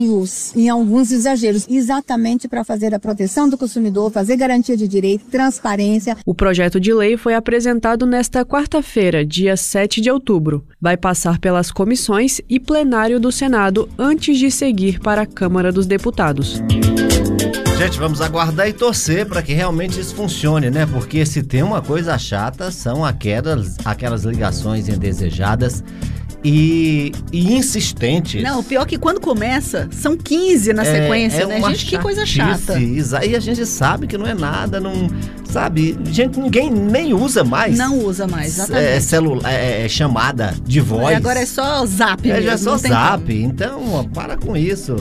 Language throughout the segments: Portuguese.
em alguns exageros, exatamente para fazer a proteção do consumidor, fazer garantia de direito, transparência. O projeto de lei foi apresentado nesta quarta-feira, dia 7 de outubro. Vai passar pelas comissões e plenário do Senado antes de seguir para a Câmara dos Deputados. Gente, vamos aguardar e torcer para que realmente isso funcione, né? Porque se tem uma coisa chata, são aquelas ligações indesejadas e insistentes. Não, o pior é que quando começa, são 15 na sequência, né? Gente, que coisa chata. E a gente sabe que não é nada, não... Sabe? Gente, ninguém nem usa mais. Não usa mais, exatamente. Chamada de voz. Agora é só zap mesmo. Já é só zap. Então, para com isso.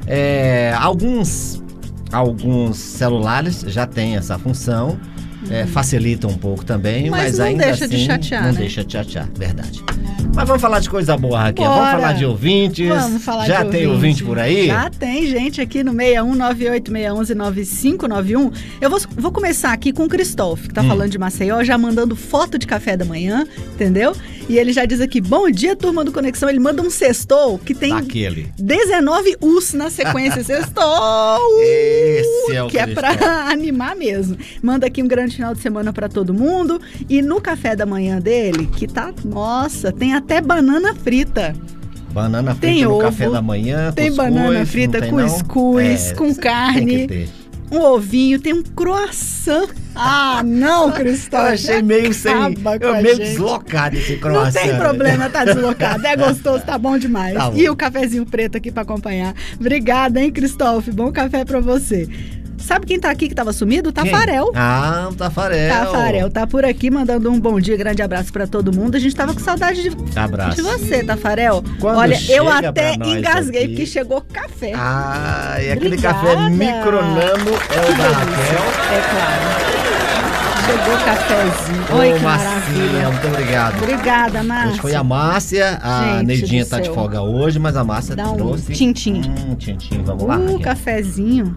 Alguns celulares já têm essa função. Facilita um pouco também, mas ainda deixa assim, de chatear, não né? deixa de chatear, verdade. Mas vamos falar de coisa boa, Raquel. Bora. Vamos falar de ouvintes. Vamos falar Já de tem ouvinte por aí? Já tem gente aqui no 61986119591. Eu vou começar aqui com o Cristóvão, que tá falando de Maceió, já mandando foto de café da manhã, entendeu? E ele já diz aqui, bom dia, turma do Conexão. Ele manda um sextou que tem 19 U's na sequência. Sextou! Esse é o que é pra animar mesmo. Manda aqui um grande final de semana pra todo mundo. E no café da manhã dele, que tá, nossa, tem até banana frita. Banana frita tem no ovo, café da manhã, tem cuscuz, banana frita, cuscuz, com carne, um ovinho, tem um croissant. Ah, não, Cristóvão. Eu achei meio deslocado esse croissant. Não tem problema, tá deslocado. É gostoso, tá bom demais. Tá bom. E o cafezinho preto aqui pra acompanhar. Obrigada, hein, Cristóvão? Bom café pra você. Sabe quem tá aqui que tava sumido? Tafarel. Ah, o Tafarel. Tafarel tá por aqui mandando um bom dia, grande abraço pra todo mundo. A gente tava com saudade de você, Tafarel. Quando olha, eu até aqui, engasguei porque chegou café. Ah, e aquele café micronano é o da Raquel. É claro. Chegou o cafezinho. Oi, que maravilha. Muito obrigado. Obrigada, Márcia. Hoje foi a Márcia, a Neidinha tá de folga hoje, mas a Márcia trouxe... Tintim. Tintim, vamos lá, Raquel. Cafezinho.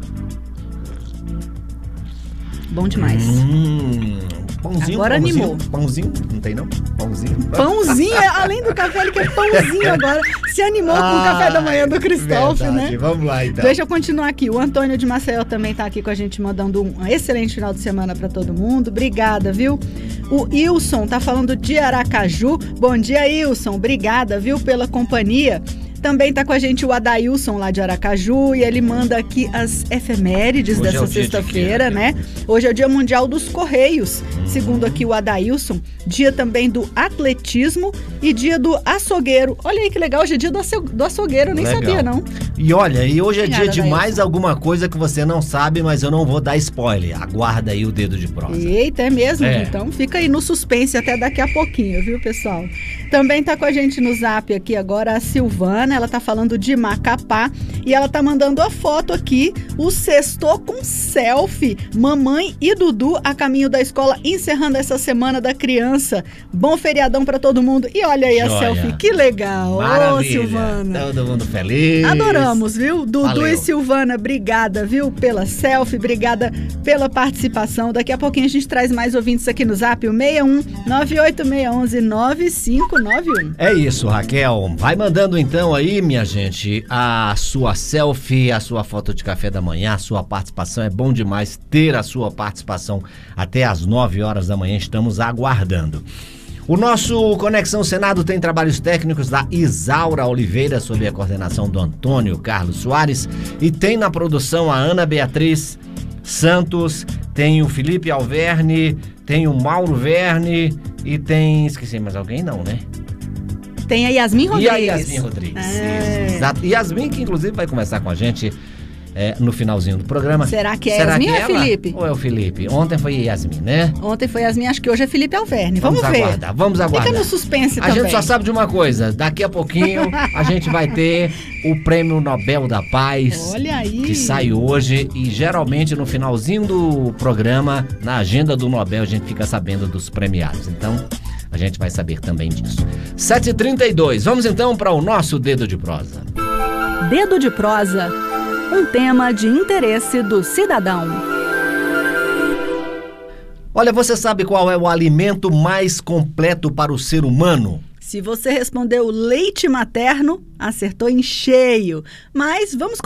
Bom demais. Pãozinho. Agora animou. Pãozinho, não tem não? Pãozinho, além do café, ele quer pãozinho agora. Se animou com o café da manhã do Cristóvão, né? Vamos lá, então. Deixa eu continuar aqui. O Antônio de Maceió também tá aqui com a gente, mandando um excelente final de semana pra todo mundo. Obrigada, viu? O Ilson tá falando de Aracaju. Bom dia, Ilson. Obrigada, viu, pela companhia. Também tá com a gente o Adailson lá de Aracaju e ele manda aqui as efemérides dessa sexta-feira, né? Hoje é o Dia Mundial dos Correios, segundo aqui o Adailson. Dia também do atletismo e dia do açougueiro. Olha aí que legal, hoje é dia do açougueiro, eu nem sabia não. E olha, hoje é dia de mais alguma coisa que você não sabe, mas eu não vou dar spoiler. Aguarda aí o dedo de prosa. Eita, é mesmo? Então fica aí no suspense até daqui a pouquinho, viu, pessoal? Também tá com a gente no zap aqui agora a Silvana, ela tá falando de Macapá e ela tá mandando a foto aqui, o sextou com selfie, mamãe e Dudu a caminho da escola, encerrando essa semana da criança. Bom feriadão pra todo mundo. E olha aí a selfie, que legal. Maravilha. Ô, Silvana. Todo mundo feliz. Adoramos, viu? Dudu Valeu. E Silvana, obrigada, viu, pela selfie, obrigada pela participação. Daqui a pouquinho a gente traz mais ouvintes aqui no zap, o 61-98611-9591. É isso, Raquel. Vai mandando então aí, minha gente, a sua selfie, a sua foto de café da manhã, a sua participação. É bom demais ter a sua participação até às 9 horas da manhã. Estamos aguardando. O nosso Conexão Senado tem trabalhos técnicos da Isaura Oliveira, sob a coordenação do Antônio Carlos Soares, e tem na produção a Ana Beatriz Santos, tem o Felipe Alverne, tem o Mauro Verne e tem... Esqueci mais alguém? Não, né? Tem a Yasmin Rodrigues. E a Yasmin Rodrigues. Exato. Yasmin, que inclusive vai conversar com a gente no finalzinho do programa. Será que é Yasmin ou é Felipe? Ou é o Felipe? Ontem foi Yasmin, né? Ontem foi Yasmin, acho que hoje é Felipe Alverne. Vamos ver. Vamos aguardar. Fica no suspense também. A gente só sabe de uma coisa, daqui a pouquinho a gente vai ter o Prêmio Nobel da Paz. Olha aí. Que sai hoje e geralmente no finalzinho do programa, na agenda do Nobel, a gente fica sabendo dos premiados. Então, a gente vai saber também disso. 7h32, vamos então para o nosso Dedo de Prosa. Dedo de Prosa, um tema de interesse do cidadão. Olha, você sabe qual é o alimento mais completo para o ser humano? Se você respondeu leite materno, acertou em cheio. Mas vamos